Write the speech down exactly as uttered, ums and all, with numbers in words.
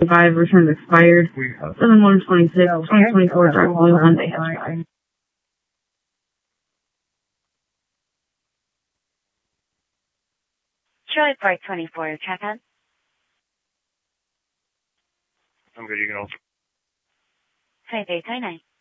five returns expired. seven one twenty-six, twenty twenty-four Dark Blue Hyundai hatchback. Charlie Park twenty-four, check on. I'm good, you can also. five eight nine nine.